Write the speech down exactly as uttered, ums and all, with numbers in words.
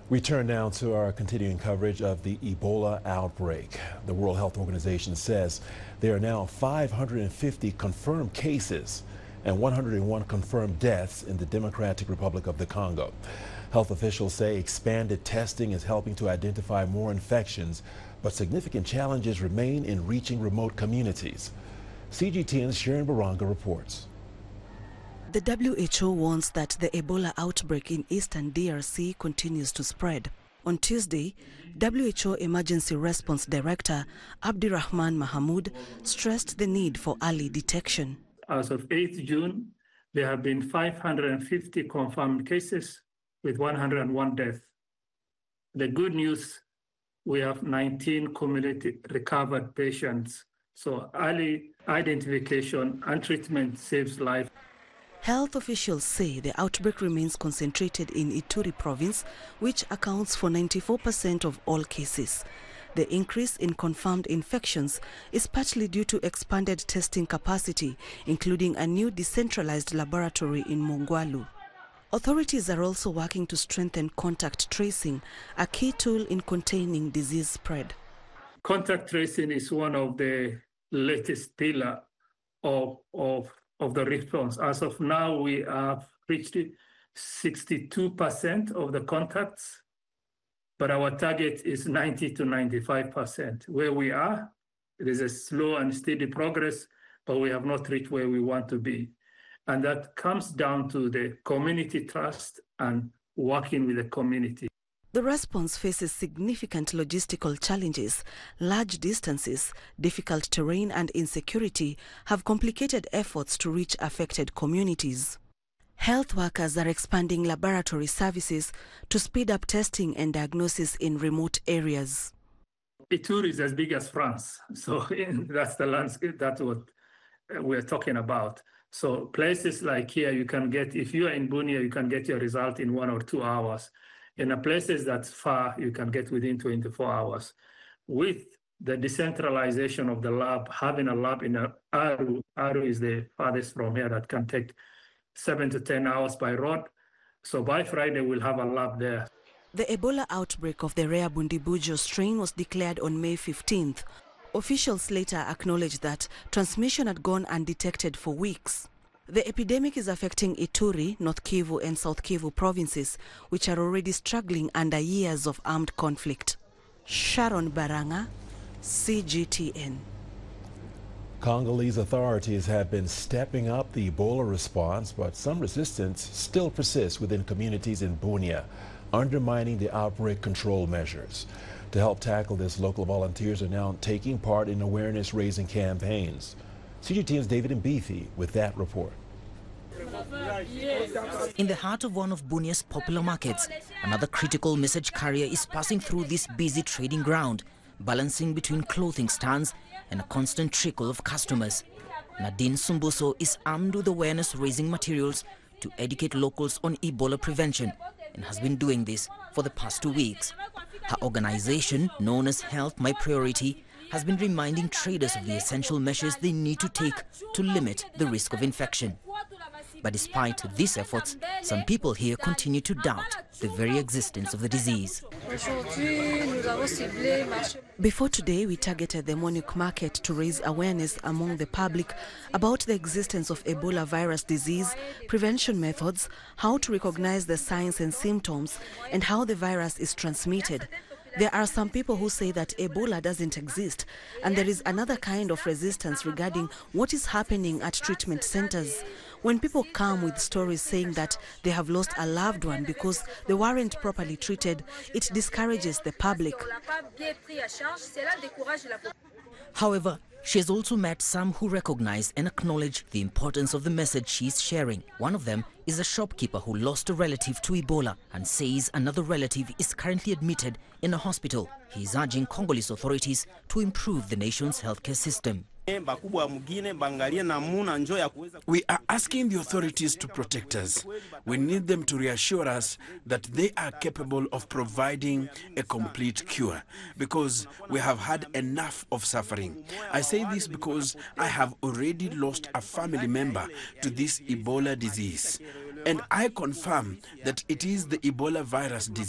We turn now to our continuing coverage of the Ebola outbreak. The World Health Organization says there are now five hundred fifty confirmed cases and one hundred one confirmed deaths in the Democratic Republic of the Congo. Health officials say expanded testing is helping to identify more infections, but significant challenges remain in reaching remote communities. C G T N's Sharon Baranga reports. The W H O warns that the Ebola outbreak in eastern D R C continues to spread. On Tuesday, W H O Emergency Response Director Abdirahman Mahamoud stressed the need for early detection. As of eighth June, there have been five hundred fifty confirmed cases with one hundred one deaths. The good news, we have nineteen community recovered patients. So early identification and treatment saves life. Health officials say the outbreak remains concentrated in Ituri province, which accounts for ninety-four percent of all cases. The increase in confirmed infections is partly due to expanded testing capacity, including a new decentralized laboratory in Mongwalu. Authorities are also working to strengthen contact tracing, a key tool in containing disease spread. Contact tracing is one of the latest pillars of, of of the response. As of now, we have reached sixty-two percent of the contacts, but our target is ninety to ninety-five percent. Where we are, it is a slow and steady progress, but we have not reached where we want to be. And that comes down to the community trust and working with the community. The response faces significant logistical challenges. Large distances, difficult terrain and insecurity have complicated efforts to reach affected communities. Health workers are expanding laboratory services to speed up testing and diagnosis in remote areas. Ituri is as big as France, so that's the landscape, that's what we're talking about. So places like here, you can get, if you are in Bunia, you can get your result in one or two hours. In a places that's far, you can get within twenty-four hours. With the decentralization of the lab, having a lab in Aru, Aru is the farthest from here that can take seven to ten hours by road. So by Friday, we'll have a lab there. The Ebola outbreak of the rare Bundibujo strain was declared on May fifteenth. Officials later acknowledged that transmission had gone undetected for weeks. The epidemic is affecting Ituri, North Kivu and South Kivu provinces, which are already struggling under years of armed conflict. Sharon Baranga, C G T N. Congolese authorities have been stepping up the Ebola response, but some resistance still persists within communities in Bunia, undermining the outbreak control measures. To help tackle this, local volunteers are now taking part in awareness-raising campaigns. C G T N's David Mbithi with that report. In the heart of one of Bunia's popular markets, another critical message carrier is passing through this busy trading ground, balancing between clothing stands and a constant trickle of customers. Nadine Sumbuso is armed with awareness-raising materials to educate locals on Ebola prevention and has been doing this for the past two weeks. Her organization, known as Health My Priority, has been reminding traders of the essential measures they need to take to limit the risk of infection. But despite these efforts, some people here continue to doubt the very existence of the disease. Before today, we targeted the Monique market to raise awareness among the public about the existence of Ebola virus disease, prevention methods, how to recognize the signs and symptoms, and how the virus is transmitted. There are some people who say that Ebola doesn't exist, and there is another kind of resistance regarding what is happening at treatment centers. When people come with stories saying that they have lost a loved one because they weren't properly treated, it discourages the public. However, she has also met some who recognize and acknowledge the importance of the message she is sharing. One of them is a shopkeeper who lost a relative to Ebola and says another relative is currently admitted in a hospital. He is urging Congolese authorities to improve the nation's healthcare system. We are asking the authorities to protect us. We need them to reassure us that they are capable of providing a complete cure, because we have had enough of suffering. I say this because I have already lost a family member to this Ebola disease, and I confirm that it is the Ebola virus disease.